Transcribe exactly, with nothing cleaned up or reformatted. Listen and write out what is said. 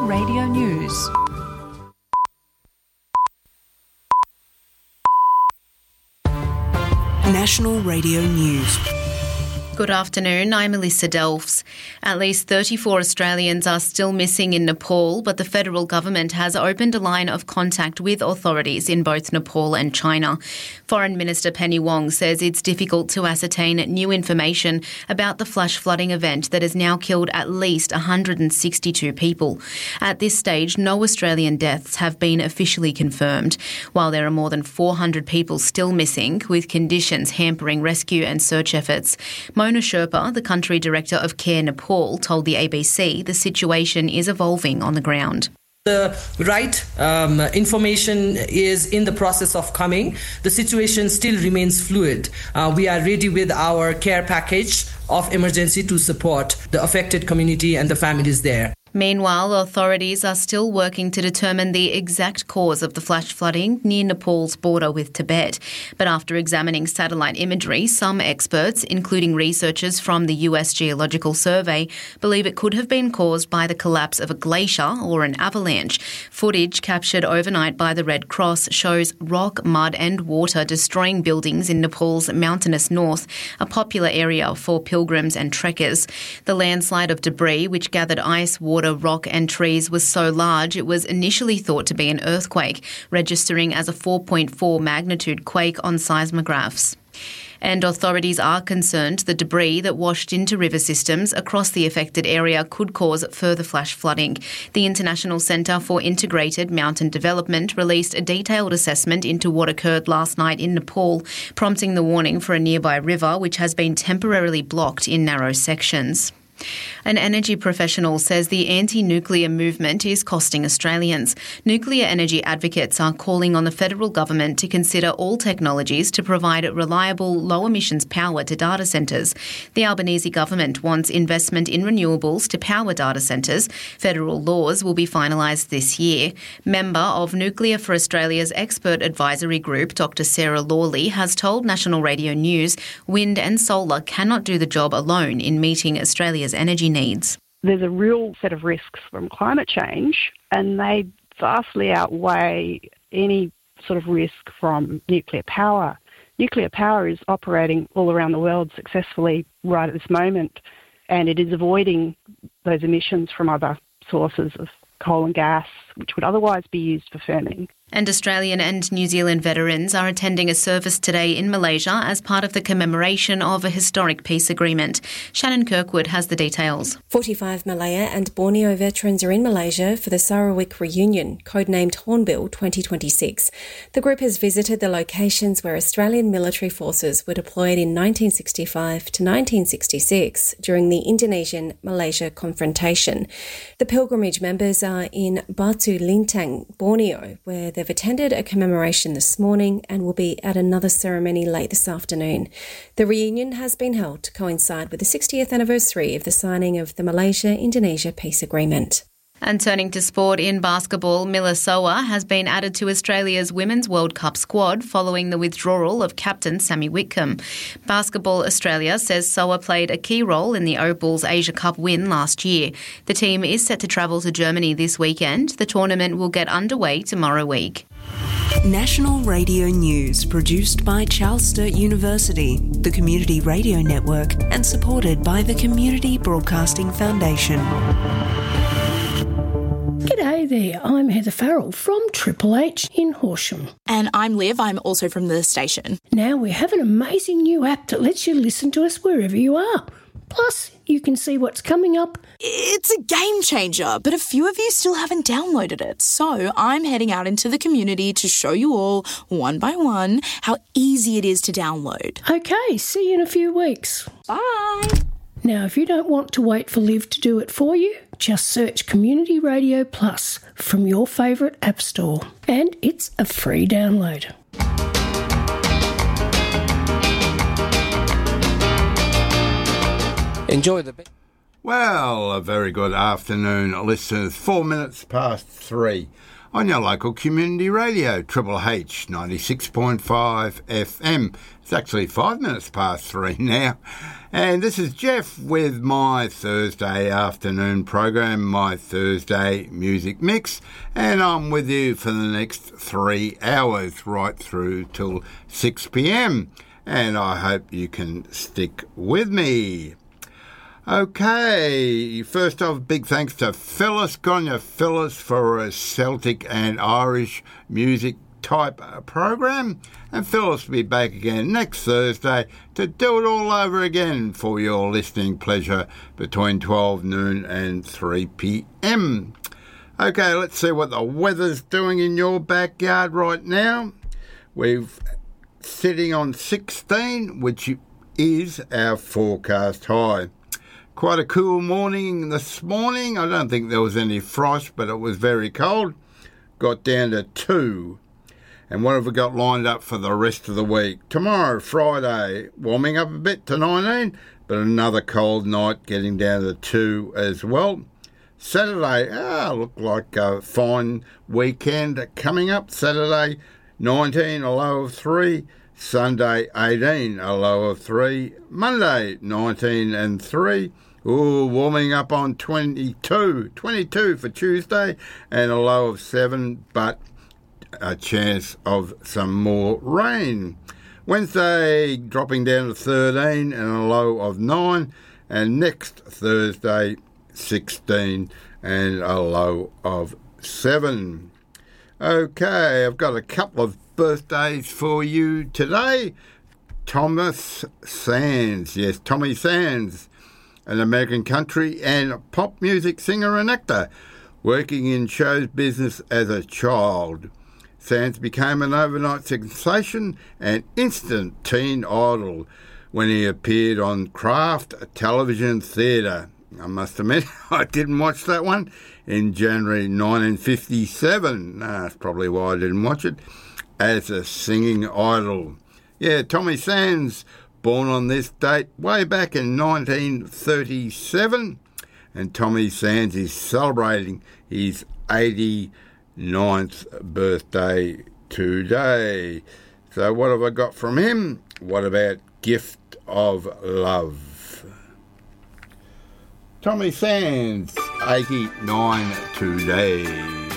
Radio News. National Radio News. Good afternoon, I'm Melissa Delfs. At least thirty-four Australians are still missing in Nepal, but the federal government has opened a line of contact with authorities in both Nepal and China. Foreign Minister Penny Wong says it's difficult to ascertain new information about the flash flooding event that has now killed at least one hundred sixty-two people. At this stage, no Australian deaths have been officially confirmed, while there are more than four hundred people still missing, with conditions hampering rescue and search efforts. Mona Sherpa, the country director of CARE Nepal, told the A B C the situation is evolving on the ground. The right um, information is in the process of coming. The situation still remains fluid. Uh, we are ready with our care package of emergency to support the affected community and the families there. Meanwhile, authorities are still working to determine the exact cause of the flash flooding near Nepal's border with Tibet. But after examining satellite imagery, some experts, including researchers from the U S Geological Survey, believe it could have been caused by the collapse of a glacier or an avalanche. Footage captured overnight by the Red Cross shows rock, mud and water destroying buildings in Nepal's mountainous north, a popular area for pilgrims and trekkers. The landslide of debris, which gathered ice, water, rock and trees, was so large it was initially thought to be an earthquake, registering as a four point four magnitude quake on seismographs. And authorities are concerned the debris that washed into river systems across the affected area could cause further flash flooding. The International Centre for Integrated Mountain Development released a detailed assessment into what occurred last night in Nepal, prompting the warning for a nearby river which has been temporarily blocked in narrow sections. An energy professional says the anti-nuclear movement is costing Australians. Nuclear energy advocates are calling on the federal government to consider all technologies to provide reliable, low-emissions power to data centres. The Albanese government wants investment in renewables to power data centres. Federal laws will be finalised this year. Member of Nuclear for Australia's expert advisory group, Doctor Sarah Lawley, has told National Radio News wind and solar cannot do the job alone in meeting Australia's energy needs. There's a real set of risks from climate change, and they vastly outweigh any sort of risk from nuclear power. Nuclear power is operating all around the world successfully right at this moment, and it is avoiding those emissions from other sources of coal and gas, which would otherwise be used for firming. And Australian and New Zealand veterans are attending a service today in Malaysia as part of the commemoration of a historic peace agreement. Shannon Kirkwood has the details. forty-five Malaya and Borneo veterans are in Malaysia for the Sarawak reunion, codenamed Hornbill twenty twenty-six. The group has visited the locations where Australian military forces were deployed in nineteen sixty-five to nineteen sixty-six during the Indonesian-Malaysia confrontation. The pilgrimage members are in Batu Lintang, Borneo, where they've attended a commemoration this morning and will be at another ceremony late this afternoon. The reunion has been held to coincide with the sixtieth anniversary of the signing of the Malaysia-Indonesia Peace Agreement. And turning to sport in basketball, Miller Soa has been added to Australia's Women's World Cup squad following the withdrawal of captain Sammy Whitcomb. Basketball Australia says Soa played a key role in the Opals Asia Cup win last year. The team is set to travel to Germany this weekend. The tournament will get underway tomorrow week. National Radio News, produced by Charles Sturt University, the Community Radio Network, and supported by the Community Broadcasting Foundation. G'day there, I'm Heather Farrell from Triple H in Horsham. And I'm Liv, I'm also from the station. Now we have an amazing new app that lets you listen to us wherever you are. Plus, you can see what's coming up. It's a game changer, but a few of you still haven't downloaded it. So I'm heading out into the community to show you all, one by one, how easy it is to download. Okay, see you in a few weeks. Bye. Now, if you don't want to wait for Liv to do it for you, just search Community Radio Plus from your favourite app store. And it's a free download. Enjoy the... Well, a very good afternoon, listeners. Four minutes past three on your local community radio, Triple H ninety-six point five F M. It's actually five minutes past three now. And this is Jeff with my Thursday afternoon program, my Thursday Music Mix. And I'm with you for the next three hours, right through till six p.m. And I hope you can stick with me. Okay, first off, big thanks to Phyllis, Gonya Phyllis, for a Celtic and Irish music type program. And Phyllis will be back again next Thursday to do it all over again for your listening pleasure between twelve noon and three p.m. Okay, let's see what the weather's doing in your backyard right now. We're sitting on sixteen, which is our forecast high. Quite a cool morning this morning. I don't think there was any frost, but it was very cold. Got down to two. And what have we got lined up for the rest of the week? Tomorrow, Friday, warming up a bit to nineteen, but another cold night getting down to two as well. Saturday, ah, look like a fine weekend coming up. Saturday, nineteen, a low of three. Sunday, eighteen, a low of three. Monday, nineteen and three. Ooh, warming up on twenty-two. twenty-two for Tuesday and a low of seven, but a chance of some more rain. Wednesday, dropping down to thirteen and a low of nine. And next Thursday, sixteen and a low of seven. Okay, I've got a couple of birthdays for you today. Thomas Sands, yes, Tommy Sands, an American country and pop music singer and actor, working in show business as a child. Sands became an overnight sensation and instant teen idol when he appeared on Kraft Television Theatre. I must admit, I didn't watch that one in January nineteen fifty-seven. Nah, that's probably why I didn't watch it. As a singing idol. Yeah, Tommy Sands, born on this date way back in nineteen thirty-seven. And Tommy Sands is celebrating his eighty-ninth birthday today. So what have I got from him? What about Gift of Love? Tommy Sands, eighty-nine today.